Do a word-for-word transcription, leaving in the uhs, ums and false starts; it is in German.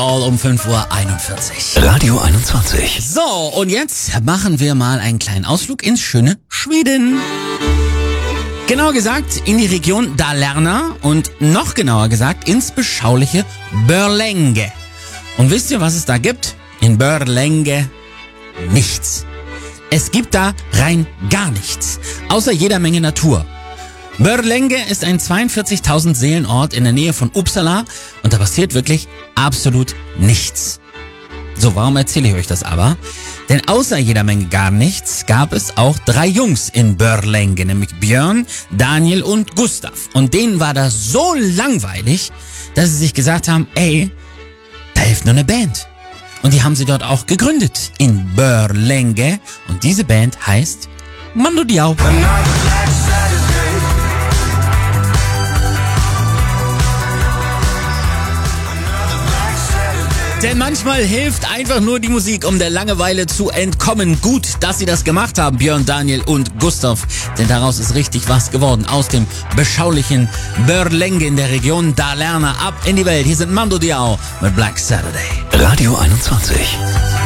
All um fünf Uhr einundvierzig. Radio einundzwanzig. So, und jetzt machen wir mal einen kleinen Ausflug ins schöne Schweden. Genauer gesagt in die Region Dalarna und noch genauer gesagt ins beschauliche Borlänge. Und wisst ihr, was es da gibt? In Borlänge nichts. Es gibt da rein gar nichts, außer jeder Menge Natur. Borlänge ist ein zweiundvierzigtausend Seelenort in der Nähe von Uppsala und da passiert wirklich absolut nichts. So, warum erzähle ich euch das aber? Denn außer jeder Menge gar nichts gab es auch drei Jungs in Borlänge, nämlich Björn, Daniel und Gustav. Und denen war das so langweilig, dass sie sich gesagt haben, ey, da hilft nur eine Band. Und die haben sie dort auch gegründet in Borlänge und diese Band heißt Mando Diao. Denn manchmal hilft einfach nur die Musik, um der Langeweile zu entkommen. Gut, dass sie das gemacht haben, Björn, Daniel und Gustav. Denn daraus ist richtig was geworden. Aus dem beschaulichen Borlänge in der Region Dalarna ab in die Welt. Hier sind Mando Diao mit Black Saturday. Radio einundzwanzig.